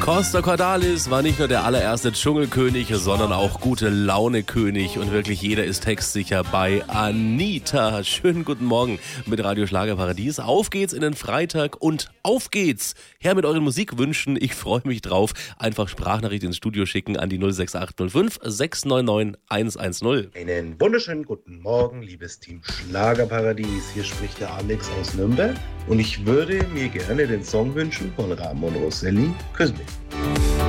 Costa Cordalis war nicht nur der allererste Dschungelkönig, sondern auch gute Laune-König. Und wirklich jeder ist textsicher bei Anita. Schönen guten Morgen mit Radio Schlagerparadies. Auf geht's in den Freitag und auf geht's. Her mit euren Musikwünschen. Ich freue mich drauf. Einfach Sprachnachricht ins Studio schicken an die 06805 699 110. Einen wunderschönen guten Morgen, liebes Team Schlagerparadies. Hier spricht der Alex aus Nürnberg. Und ich würde mir gerne den Song wünschen von Ramon Rosselli. Küss mich.